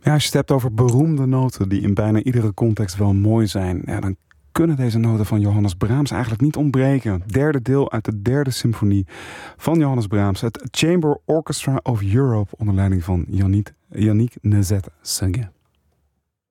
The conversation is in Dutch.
Ja, als je het hebt over beroemde noten die in bijna iedere context wel mooi zijn, ja, dan kunnen deze noten van Johannes Brahms eigenlijk niet ontbreken. Derde deel uit de derde symfonie van Johannes Brahms, het Chamber Orchestra of Europe onder leiding van Yannick Nézet-Séguin.